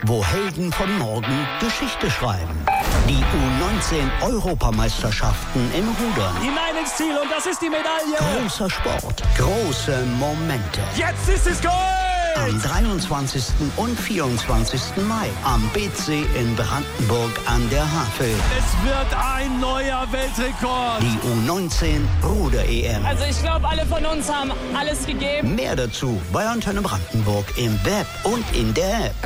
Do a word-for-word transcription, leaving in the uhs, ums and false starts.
wo Helden von morgen Geschichte schreiben. Die U neunzehn Europameisterschaften im Rudern. Hinein ins Ziel und das ist die Medaille. Großer Sport, große Momente. Jetzt ist es Gold! Am dreiundzwanzigsten und vierundzwanzigsten Mai am B C in Brandenburg an der Havel. Es wird ein neuer Weltrekord. Die U neunzehn Ruder-E M. Also ich glaube, alle von uns haben alles gegeben. Mehr dazu bei Antenne Brandenburg im Web und in der App.